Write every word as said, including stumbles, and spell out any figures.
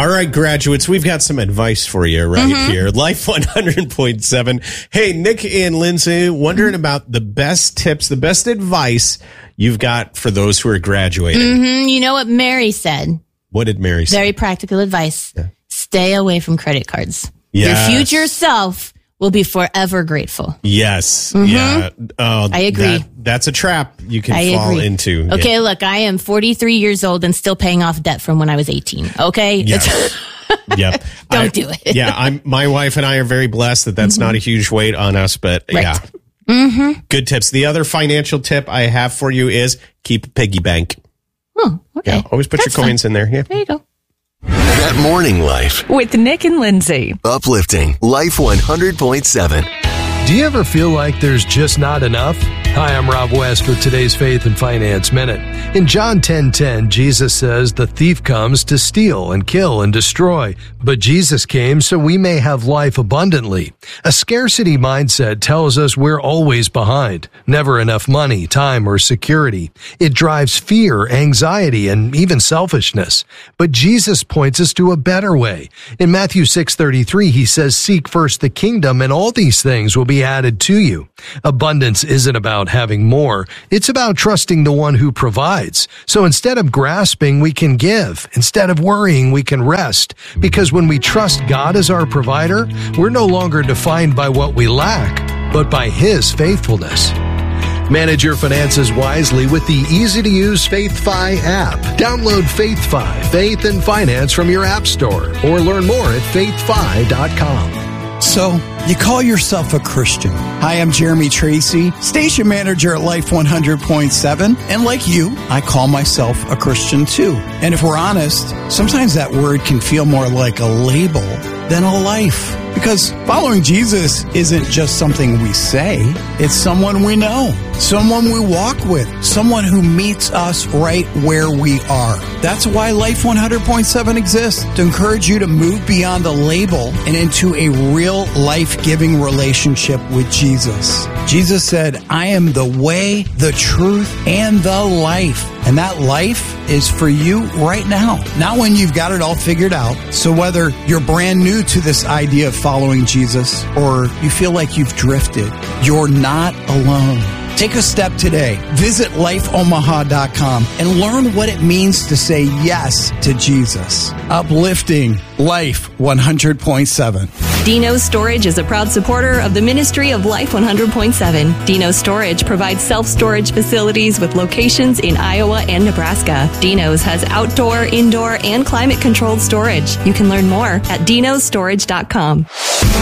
All right, graduates, we've got some advice for you right mm-hmm. here. Life one hundred point seven. Hey, Nick and Lindsay, wondering mm-hmm. about the best tips, the best advice you've got for those who are graduating. Mm-hmm. You know what Mary said? What did Mary say? Very practical advice. Yeah. Stay away from credit cards. Yes. Your future self will be forever grateful. Yes. Mm-hmm. Yeah. Uh, I agree. That, that's a trap you can I fall agree. into. Okay, yeah. look, I am forty-three years old and still paying off debt from when I was eighteen. Okay? Yeah. Yep. Don't I, do it. Yeah. I'm, my wife and I are very blessed that that's mm-hmm. not a huge weight on us, but right. yeah. Mm-hmm. Good tips. The other financial tip I have for you is keep a piggy bank. Oh, okay. Yeah, always put that's your coins fun. in there. Yeah. There you go. That Morning Life. With Nick and Lindsay. Uplifting Life one hundred point seven. Do you ever feel like there's just not enough? Hi, I'm Rob West with today's Faith and Finance Minute. In John ten ten, Jesus says the thief comes to steal and kill and destroy, but Jesus came so we may have life abundantly. A scarcity mindset tells us we're always behind, never enough money, time, or security. It drives fear, anxiety, and even selfishness. But Jesus points us to a better way. In Matthew six thirty-three, he says, "Seek first the kingdom, and all these things will be added to you." Abundance isn't about having more. It's about trusting the one who provides. So instead of grasping, we can give. Instead of worrying, we can rest. Because when we trust God as our provider, we're no longer defined by what we lack, but by His faithfulness. Manage your finances wisely with the easy-to-use FaithFi app. Download FaithFi, Faith and Finance from your app store, or learn more at faith fi dot com. So, you call yourself a Christian. Hi, I'm Jeremy Tracy, station manager at Life one hundred point seven. And like you, I call myself a Christian too. And if we're honest, sometimes that word can feel more like a label than a life. Because following Jesus isn't just something we say, it's someone we know, someone we walk with, someone who meets us right where we are. That's why Life one hundred point seven exists, to encourage you to move beyond the label and into a real life-giving relationship with Jesus. Jesus said, "I am the way, the truth, and the life." And that life is for you right now, not when you've got it all figured out. So whether you're brand new to this idea of following Jesus or you feel like you've drifted, you're not alone. Take a step today. Visit life omaha dot com and learn what it means to say yes to Jesus. Uplifting Life one hundred point seven. Dino Storage is a proud supporter of the ministry of Life one hundred point seven. Dino Storage provides self-storage facilities with locations in Iowa and Nebraska. Dino's has outdoor, indoor, and climate-controlled storage. You can learn more at dino storage dot com.